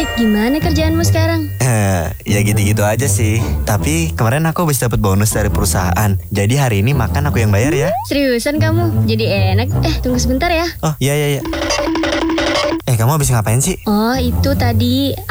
Nick, gimana kerjaanmu sekarang? Ya gitu-gitu aja sih. Tapi kemarin aku habis dapat bonus dari perusahaan. Jadi hari ini makan aku yang bayar ya. Seriusan kamu? Jadi enak. Tunggu sebentar ya. Oh iya. Kamu habis ngapain sih? Oh, itu tadi